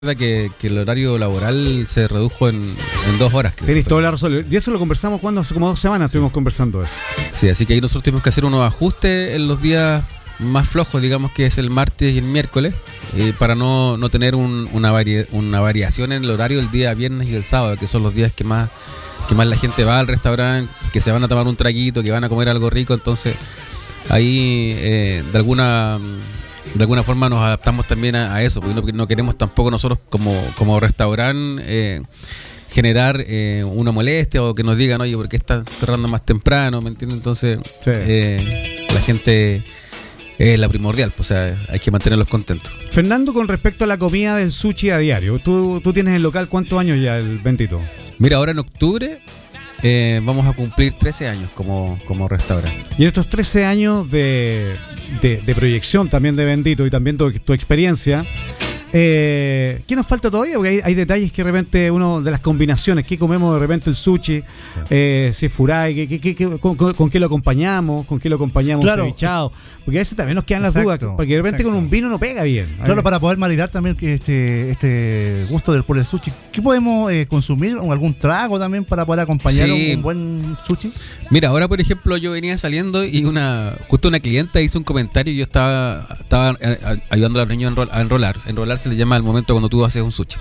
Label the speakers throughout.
Speaker 1: que el horario laboral se redujo en 2 horas.
Speaker 2: Tenéis toda la razón. Y eso lo conversamos cuando hace como 2 semanas estuvimos conversando eso.
Speaker 1: Sí, así que ahí nosotros tuvimos que hacer unos ajustes en los días más flojos, digamos que es el martes y el miércoles, para no tener una variación en el horario del día viernes y el sábado, que son los días que más la gente va al restaurante, que se van a tomar un traguito, que van a comer algo rico. Entonces ahí de alguna forma nos adaptamos también a eso, porque no queremos tampoco nosotros como restaurante generar una molestia o que nos digan, oye, ¿por qué estás cerrando más temprano? ¿Me entiendes? Entonces
Speaker 2: sí.
Speaker 1: La gente es la primordial, pues, o sea, hay que mantenerlos contentos.
Speaker 2: Fernando, con respecto a la comida del sushi a diario, tú tienes el local, ¿cuántos años ya, el Bendito?
Speaker 1: Mira, ahora en octubre vamos a cumplir 13 años como restaurante.
Speaker 2: Y en estos 13 años de proyección también de Bendito y también tu experiencia, ¿qué nos falta todavía? Porque hay detalles que de repente uno de las combinaciones, ¿qué comemos de repente el sushi? Si es furai, ¿con qué lo acompañamos? ¿Con qué lo acompañamos
Speaker 3: claro,
Speaker 2: cevichado? Porque a veces también nos quedan las dudas, porque de repente con un vino no pega bien.
Speaker 3: Claro, para poder maridar también este gusto por el sushi, ¿qué podemos consumir? ¿Algún trago también para poder acompañar un buen sushi?
Speaker 1: Mira, ahora por ejemplo yo venía saliendo y justo una clienta hizo un comentario y yo estaba ayudando a los niños a enrolar. Enrolar se le llama al momento cuando tú haces un sushi.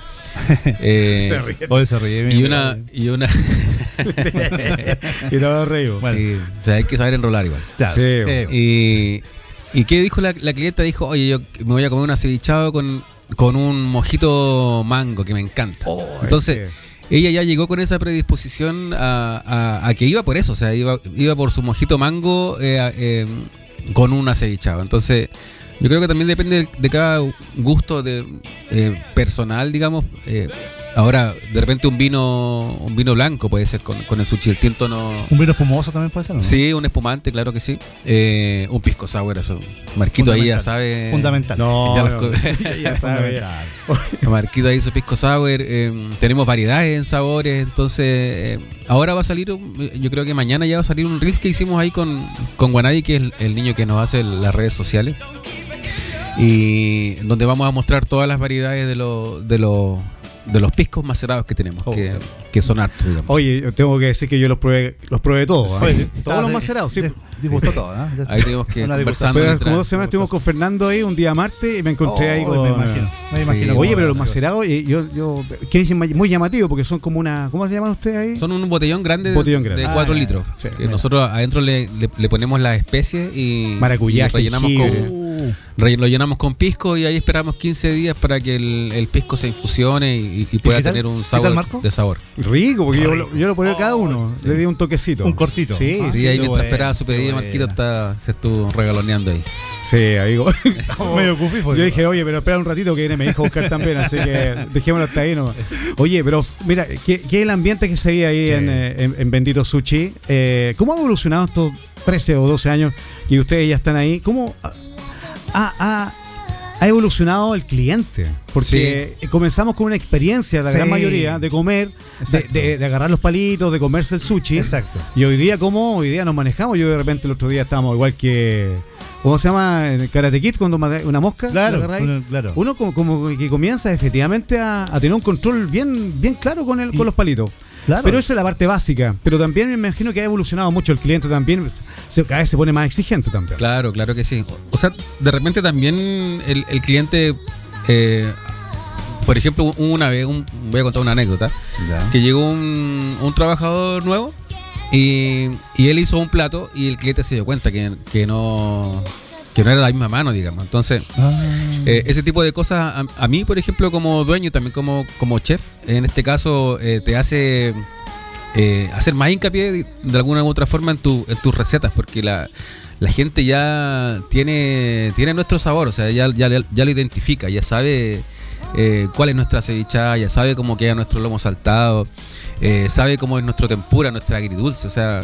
Speaker 3: Se ríe.
Speaker 1: Y una
Speaker 2: y no reímos.
Speaker 1: Bueno. Sí, o sea, hay que saber enrolar igual.
Speaker 3: Claro.
Speaker 1: Sí. ¿Y qué dijo la clienta? Dijo, oye, yo me voy a comer un acevichado con un mojito mango que me encanta. Entonces ella ya llegó con esa predisposición a que iba por eso, o sea, iba por su mojito mango con un acevichado. Entonces yo creo que también depende de cada gusto personal, digamos. Ahora, de repente un vino blanco puede ser con el sushi. El tinto no...
Speaker 3: ¿Un vino espumoso también puede ser, ¿no?
Speaker 1: Sí, un espumante, claro que sí. Un pisco sour, eso. Marquito ahí ya sabe...
Speaker 3: Fundamental.
Speaker 2: Ya sabe.
Speaker 1: Marquito ahí hizo pisco sour. Tenemos variedades en sabores. Entonces, ahora va a salir, yo creo que mañana ya va a salir un Reels que hicimos ahí con Guanadi, que es el niño que nos hace las redes sociales. Y donde vamos a mostrar todas las variedades de los piscos macerados que tenemos, que son hartos, digamos.
Speaker 2: Oye, yo tengo que decir que yo los probé todos.
Speaker 3: Sí,
Speaker 2: todos los macerados, sí.
Speaker 3: Disgustó todo, ¿eh?
Speaker 1: Ahí tenemos que conversar.
Speaker 2: Como 2 semanas estuvimos con Fernando ahí un día martes y me encontré ahí con...
Speaker 3: Me imagino.
Speaker 2: Oye, pero los macerados, yo que es muy llamativo porque son como una... ¿Cómo se llaman ustedes ahí?
Speaker 1: Son un botellón grande de 4 litros. Sí, que nosotros adentro le ponemos las especies y
Speaker 2: maracuyá,
Speaker 1: lo llenamos con pisco y ahí esperamos 15 días para que el pisco se infusione y pueda tener un sabor de sabor.
Speaker 2: Rico, porque yo lo ponía a cada uno, le di un toquecito.
Speaker 3: Un cortito.
Speaker 2: Sí,
Speaker 1: ahí mientras esperaba su pedido, Marquito se estuvo regaloneando ahí.
Speaker 2: Sí, amigo.
Speaker 3: Medio cufifo.
Speaker 2: Yo dije, oye, pero espera un ratito que viene me dijo a buscar también, así que dejémoslo hasta ahí. ¿No? Oye, pero mira, ¿qué es el ambiente que se veía ahí en Bendito Sushi? ¿Cómo ha evolucionado estos 13 o 12 años que ustedes ya están ahí? ¿Cómo ha evolucionado el cliente? Porque comenzamos con una experiencia, la gran mayoría, de comer, de agarrar los palitos, de comerse el sushi.
Speaker 3: Exacto.
Speaker 2: Y hoy día nos manejamos. Yo de repente el otro día estábamos igual que... ¿Cómo se llama? En Karate Kid, cuando una mosca.
Speaker 3: Claro.
Speaker 2: Uno como que comienza efectivamente a tener un control bien claro con los palitos. Claro. Pero esa es la parte básica. Pero también me imagino que ha evolucionado mucho el cliente también. Cada vez se pone más exigente también.
Speaker 1: Claro que sí. O sea, de repente también el cliente... por ejemplo, una vez, voy a contar una anécdota, que llegó un trabajador nuevo y él hizo un plato y el cliente se dio cuenta que no era la misma mano, digamos. Entonces, ese tipo de cosas, a mí, por ejemplo, como dueño y también como chef, en este caso, te hace hacer más hincapié de alguna u otra forma en tus recetas, porque la gente ya tiene nuestro sabor, o sea, ya lo identifica, ya sabe cuál es nuestra cevichada, ya sabe cómo queda nuestro lomo saltado, sabe cómo es nuestro tempura, nuestra agridulce. O sea,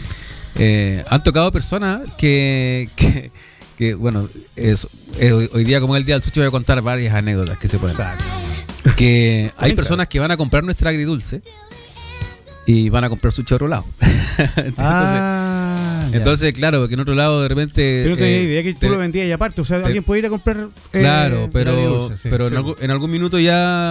Speaker 1: han tocado personas que bueno, hoy día, como es el día del sushi, voy a contar varias anécdotas que se pueden.
Speaker 3: Exacto.
Speaker 1: Que hay personas que van a comprar nuestra agridulce y van a comprar sushi a otro lado. Entonces, Entonces, claro, porque en otro lado de repente...
Speaker 2: Pero no tenía idea que tú lo vendías y aparte, o sea, alguien puede ir a comprar...
Speaker 1: Claro, pero
Speaker 2: dulce,
Speaker 1: en algún minuto ya